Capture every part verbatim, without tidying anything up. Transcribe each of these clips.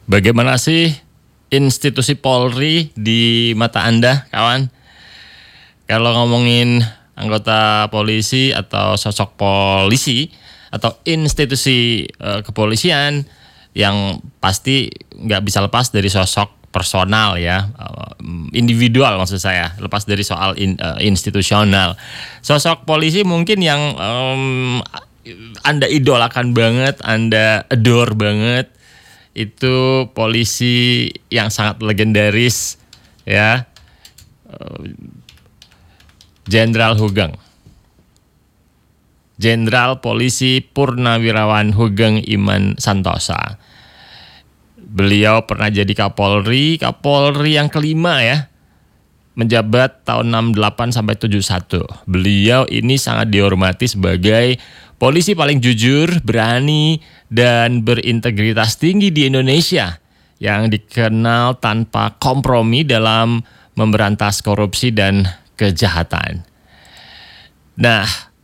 Bagaimana sih institusi Polri di mata Anda, kawan? Kalau ngomongin anggota polisi atau sosok polisi atau institusi uh, kepolisian, yang pasti nggak bisa lepas dari sosok personal ya, uh, individual maksud saya, lepas dari soal in, uh, institusional. Sosok polisi mungkin yang um, Anda idolakan banget, Anda adore banget, itu polisi yang sangat legendaris ya, Jenderal Hugeng. Jenderal Polisi Purnawirawan Hugeng Iman Santosa. Beliau pernah jadi Kapolri, Kapolri yang kelima ya, menjabat tahun enam puluh delapan sampai tujuh puluh satu. Beliau ini sangat dihormati sebagai polisi paling jujur, berani, dan berintegritas tinggi di Indonesia, yang dikenal tanpa kompromi dalam memberantas korupsi dan kejahatan. Nah,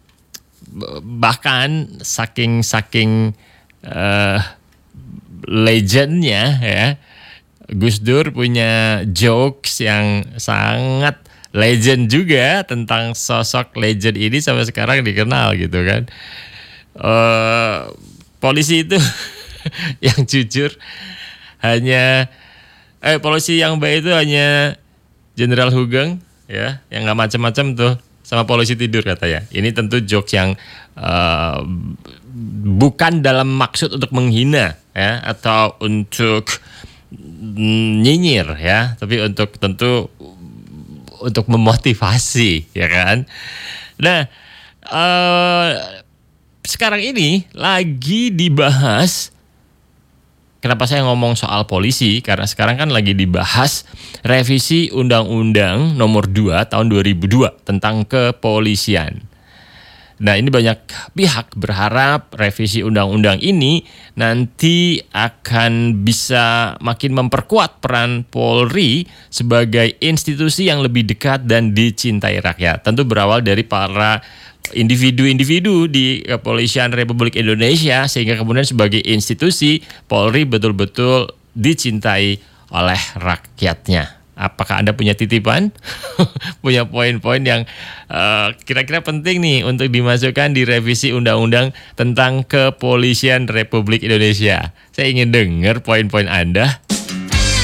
bahkan saking-saking uh, legendnya ya, Gus Dur punya jokes yang sangat legend juga tentang sosok legend ini, sampai sekarang dikenal gitu kan. Uh, polisi itu yang jujur hanya eh polisi yang baik itu hanya Jenderal Hugeng ya, yang nggak macam-macam tuh, sama polisi tidur katanya. Ini tentu jokes yang uh, bukan dalam maksud untuk menghina ya, atau untuk nyinyir ya, tapi untuk tentu untuk memotivasi ya kan. Nah, uh, sekarang ini lagi dibahas. Kenapa saya ngomong soal polisi? Karena sekarang kan lagi dibahas revisi Undang-Undang Nomor dua Tahun dua ribu dua tentang kepolisian. Nah, ini banyak pihak berharap revisi undang-undang ini nanti akan bisa makin memperkuat peran Polri sebagai institusi yang lebih dekat dan dicintai rakyat. Tentu berawal dari para individu-individu di Kepolisian Republik Indonesia, sehingga kemudian sebagai institusi Polri betul-betul dicintai oleh rakyatnya. Apakah Anda punya titipan? Punya poin-poin yang uh, kira-kira penting nih untuk dimasukkan di revisi undang-undang tentang Kepolisian Republik Indonesia? Saya ingin dengar poin-poin Anda.